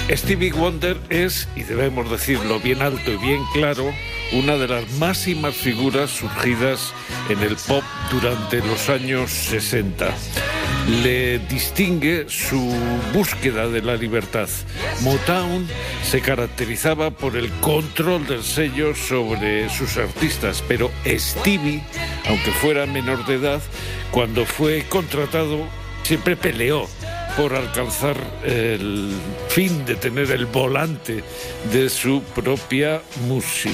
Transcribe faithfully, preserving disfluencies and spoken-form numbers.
Stevie Wonder es, y debemos decirlo bien alto y bien claro, una de las máximas figuras surgidas en el pop durante los años sesenta. Le distingue su búsqueda de la libertad. Motown se caracterizaba por el control del sello sobre sus artistas, pero Stevie, aunque fuera menor de edad, cuando fue contratado, siempre peleó por alcanzar el fin de tener el volante de su propia música.